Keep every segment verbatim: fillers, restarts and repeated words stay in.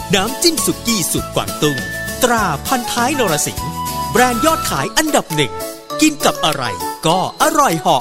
น้ำจิ้มสุกี้สุดกวางตุ้งตราพันท้ายนรสิงห์แบรนด์ยอดขายอันดับหนึ่งกินกับอะไรก็อร่อยเหาะ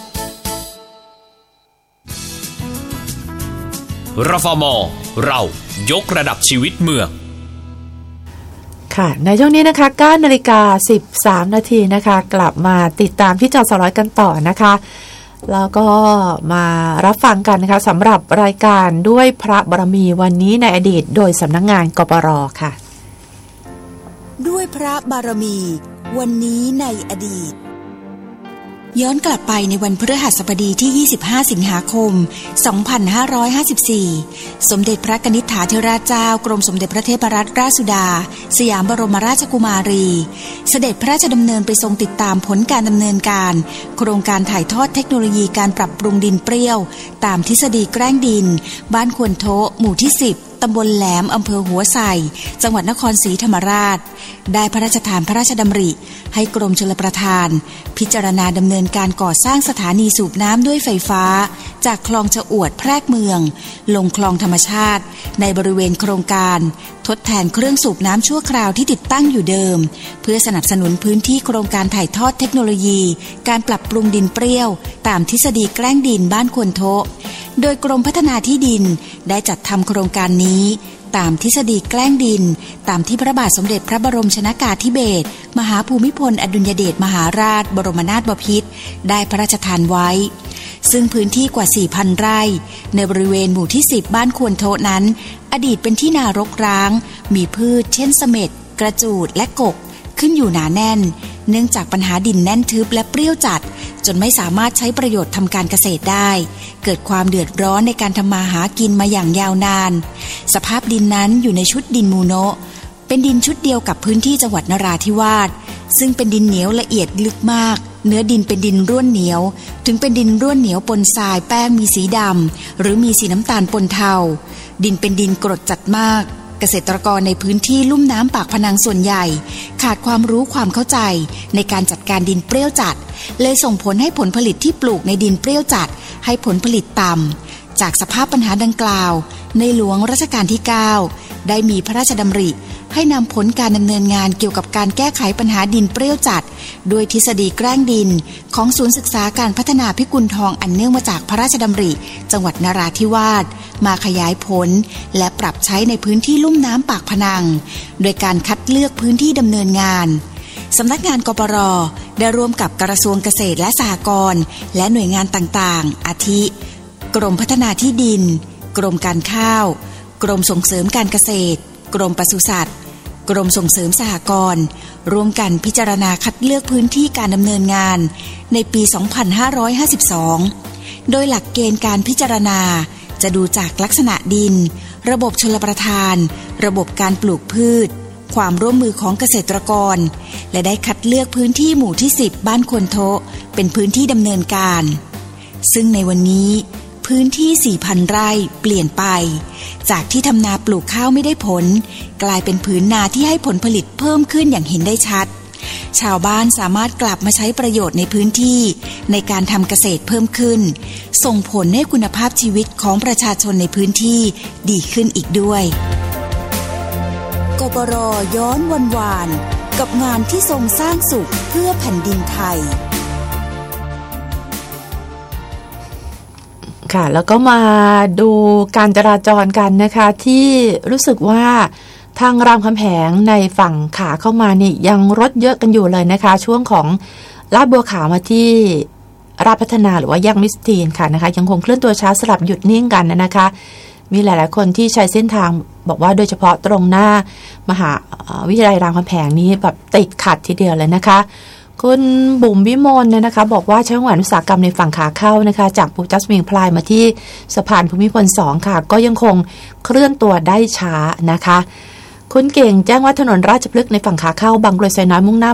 รฟม.เรายกระดับชีวิตเมืองค่ะในช่วงนี้นะคะ เก้านาฬิกาสิบสาม นาทีนะคะกลับมาติดตามที่จอสร้อยกันต่อนะคะแล้วก็มารับฟังกันนะคะสำหรับรายการด้วยพระบารมีวันนี้ในอดีตโดยสำนักงานกปร.ค่ะด้วยพระบารมีวันนี้ในอดีตย้อนกลับไปในวันพฤหัสบดีที่ยี่สิบห้าสิงหาคมสองพันห้าร้อยห้าสิบสี่สมเด็จพระกนิษฐาธิราชเจ้ากรมสมเด็จพระเทพรัตนราชสุดาสยามบรมราชกุมารีเสด็จพระราชดำเนินไปทรงติดตามผลการดำเนินการโครงการถ่ายทอดเทคโนโลยีการปรับปรุงดินเปรี้ยวตามทฤษฎีแกล้งดินบ้านควนโทะหมู่ที่สิบตำบลแหลมอำเภอหัวไส่จังหวัดนครศรีธรรมราชได้พระราชทานพระราชดำริให้กรมชลประทานพิจารณาดำเนินการก่อสร้างสถานีสูบน้ำด้วยไฟฟ้าจากคลองชะอวดแพรกเมืองลงคลองธรรมชาติในบริเวณโครงการทดแทนเครื่องสูบน้ำชั่วคราวที่ติดตั้งอยู่เดิมเพื่อสนับสนุนพื้นที่โครงการถ่ายทอดเทคโนโลยีการปรับปรุงดินเปรี้ยวตามทฤษฎีแกล้งดินบ้านควนโทะโดยกรมพัฒนาที่ดินได้จัดทำโครงการนี้ตามทฤษฎีแกล้งดินตามที่พระบาทสมเด็จพระบรมชนกาธิเบศรมหาภูมิพลอดุลยเดชมหาราชบรมนาถบพิตรได้พระราชทานไว้ซึ่งพื้นที่กว่า สี่พัน ไร่ในบริเวณหมู่ที่สิบบ้านควนโทะนั้นอดีตเป็นที่นารกร้างมีพืชเช่นเสม็ดกระจูดและกกขึ้นอยู่หนาแน่นเนื่องจากปัญหาดินแน่นทึบและเปรี้ยวจัดจนไม่สามารถใช้ประโยชน์ทำการเกษตรได้เกิดความเดือดร้อนในการทำมาหากินมาอย่างยาวนานสภาพดินนั้นอยู่ในชุดดินมูโนะเป็นดินชุดเดียวกับพื้นที่จังหวัดนราธิวาสซึ่งเป็นดินเหนียวละเอียดลึกมากเนื้อดินเป็นดินร่วนเหนียวถึงเป็นดินร่วนเหนียวปนทรายแป้งมีสีดำหรือมีสีน้ำตาลปนเทาดินเป็นดินกรดจัดมากเกษตรกรในพื้นที่ลุ่มน้ำปากพนังส่วนใหญ่ขาดความรู้ความเข้าใจในการจัดการดินเปรี้ยวจัดเลยส่งผลให้ผลผลิตที่ปลูกในดินเปรี้ยวจัดให้ผลผลิตต่ำจากสภาพปัญหาดังกล่าวในหลวงรัชกาลที่เก้าได้มีพระราชดำริให้นำผลการดำเนินงานเกี่ยวกับการแก้ไขปัญหาดินเปรี้ยวจัดด้วยทฤษฎีแกล้งดินของศูนย์ศึกษาการพัฒนาพิกุลทองอันเนื่องมาจากพระราชดำริจังหวัดนราธิวาสมาขยายผลและปรับใช้ในพื้นที่ลุ่มน้ำปากพนังโดยการคัดเลือกพื้นที่ดำเนินงานสำนักงานกปร.ได้ร่วมกับกระทรวงเกษตรและสหกรณ์และหน่วยงานต่างๆอาทิกรมพัฒนาที่ดินกรมการข้าวกรมส่งเสริมการเกษตรกรมปศุสัตว์กรมส่งเสริมสหกรณ์ร่วมกันพิจารณาคัดเลือกพื้นที่การดำเนินงานในปี สองพันห้าร้อยห้าสิบสอง โดยหลักเกณฑ์การพิจารณาจะดูจากลักษณะดินระบบชลประทานระบบการปลูกพืชความร่วมมือของเกษตรกรและได้คัดเลือกพื้นที่หมู่ที่สิบบ้านควนโทะเป็นพื้นที่ดำเนินการซึ่งในวันนี้พื้นที่ สี่พัน ไร่เปลี่ยนไปจากที่ทำนาปลูกข้าวไม่ได้ผลกลายเป็นผืนนาที่ให้ผลผลิตเพิ่มขึ้นอย่างเห็นได้ชัดชาวบ้านสามารถกลับมาใช้ประโยชน์ในพื้นที่ในการทำเกษตรเพิ่มขึ้นส่งผลให้คุณภาพชีวิตของประชาชนในพื้นที่ดีขึ้นอีกด้วยกปร.ย้อนวันวานกับงานที่ทรงสร้างสุขเพื่อแผ่นดินไทยค่ะแล้วก็มาดูการจราจรกันนะคะที่รู้สึกว่าทางรามคำแหงในฝั่งขาเข้ามานี่ยังรถเยอะกันอยู่เลยนะคะช่วงของลาดบัวขาวมาที่ราชพัฒนาหรือว่าแยกมิสทีนค่ะนะคะยังคงเคลื่อนตัวช้าสลับหยุดนิ่งกันนะคะมีหลายๆคนที่ใช้เส้นทางบอกว่าโดยเฉพาะตรงหน้ามหาวิทยาลัยรามคำแหงนี้แบบติดขัดทีเดียวเลยนะคะคุณบุ๋มวิมลเนี่ยนะคะบอกว่าใช้หวานอุตสาหกรรมในฝั่งขาเข้านะคะจากปูจัสมิงพลายมาที่สะพานภูมิพลสองค่ะก็ยังคงเคลื่อนตัวได้ช้านะคะคุณเก่งแจ้งว่าถนนราชพฤกษ์ในฝั่งขาเข้าบางกรวยไซน้อยมุ่งหน้า